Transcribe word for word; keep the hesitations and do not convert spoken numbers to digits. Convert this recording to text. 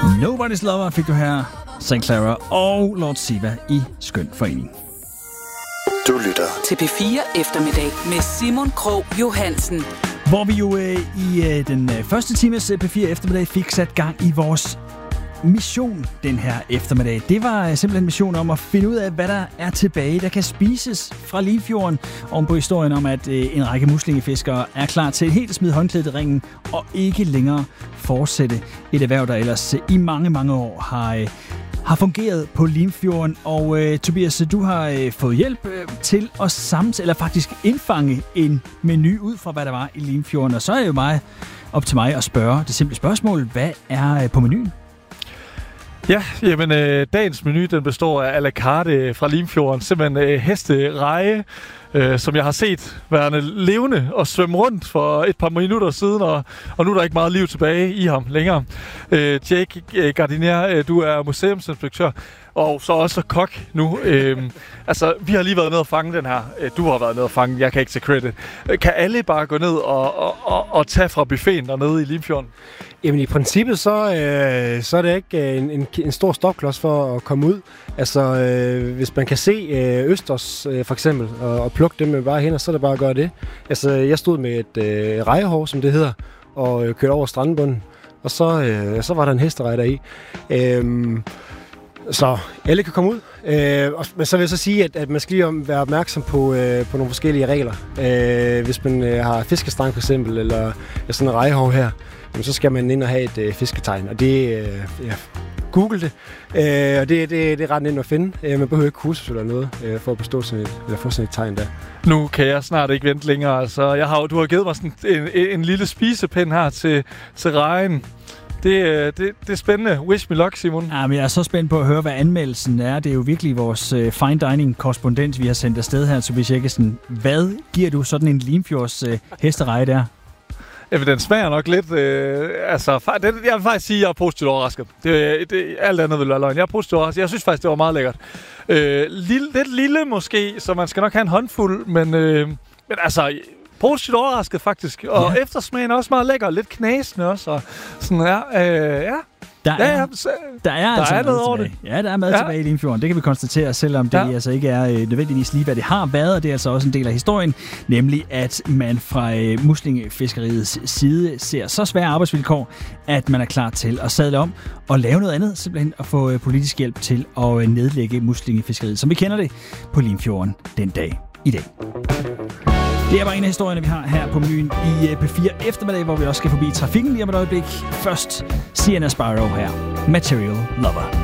Nobody's Lover fik du her. Saint Clara og Lord Siva i skøn forening. Du lytter til P fire Eftermiddag med Simon Krog Johansen. Hvor vi jo øh, i øh, den øh, første times P fire Eftermiddag fik sat gang i vores mission den her eftermiddag. Det var øh, simpelthen en mission om at finde ud af, hvad der er tilbage, der kan spises fra Limfjorden. Oven på historien om, at øh, en række muslingefiskere er klar til helt at smide håndklædet i ringen og ikke længere fortsætte et erhverv, der ellers øh, i mange, mange år har... Øh, har fungeret på Limfjorden. Og øh, Tobias, du har øh, fået hjælp øh, til at samle, eller faktisk indfange en menu ud fra, hvad der var i Limfjorden. Og så er det jo meget op til mig at spørge det simple spørgsmål. Hvad er øh, på menuen? Ja, jamen øh, dagens menu, den består af à la carte fra Limfjorden. Simpelthen øh, hestereje, øh, som jeg har set værende levende og svømme rundt for et par minutter siden, og, og nu er der ikke meget liv tilbage i ham længere. Øh, Jake øh, Gardiner, øh, du er museumsinspektør, og så også kok nu. Øh, altså, vi har lige været nede og fange den her. Øh, du har været nede og fange, jeg kan ikke tage credit. Øh, kan alle bare gå ned og, og, og, og tage fra buffeten dernede i Limfjorden? Jamen i princippet, så, øh, så er det ikke en, en, en stor stopklods for at komme ud. Altså, øh, hvis man kan se øh, østers øh, for eksempel, og, og plukke dem med bare hænder, så er det bare at gøre det. Altså, jeg stod med et øh, rejehår, som det hedder, og øh, kørte over strandbunden, og så, øh, så var der en hesterej deri. Øh, Så alle kan komme ud. Øh, og, men så vil jeg så sige, at, at man skal lige være opmærksom på, øh, på nogle forskellige regler. Øh, hvis man øh, har fiskestang for eksempel, eller sådan en rejehår her, jamen, så skal man ind og have et øh, fisketegn. Og det, øh, ja, google det. Øh, og det, det, det er ret nemt at finde. Øh, man behøver ikke kursus eller noget, øh, for at bestå sådan et, eller få sådan et tegn der. Nu kan jeg snart ikke vente længere. Altså, jeg har, du har givet mig sådan en, en, en lille spisepind her til, til rejen. Det, det, det er spændende. Wish me luck, Simon. Ja, men jeg er så spændt på at høre, hvad anmeldelsen er. Det er jo virkelig vores uh, fine dining-korrespondent, vi har sendt afsted her, Tobias Jekkesen. Hvad giver du sådan en Limfjords uh, hestereje der? Jamen, den smager nok lidt... Øh, altså, det, jeg vil faktisk sige, at jeg er positivt overrasket. Det, det, alt andet vil være løgn. Jeg er positivt overrasket. Jeg synes faktisk, det var meget lækkert. Øh, lille, lidt lille måske, så man skal nok have en håndfuld, men, øh, men altså... positivt overrasket faktisk, og ja. Eftersmagen er også meget lækker, lidt knasende også, og sådan ja, øh, ja. Der er, ja, ja. der er, der altså er noget over tilbage. det. Ja, der er mad ja. tilbage i Limfjorden. Det kan vi konstatere, selvom det ja. altså ikke er øh, nødvendigvis lige, hvad det har været, og det er altså også en del af historien, nemlig at man fra øh, muslingefiskeriets side ser så svære arbejdsvilkår, at man er klar til at sadle om og lave noget andet, simpelthen at få øh, politisk hjælp til at øh, nedlægge muslingefiskeriet, som vi kender det på Limfjorden den dag i dag. Det er bare en af historierne, vi har her på menuen i P fire Eftermiddag, hvor vi også skal forbi trafikken lige om et øjeblik. Først Sienna Sparrow her. Material Lover.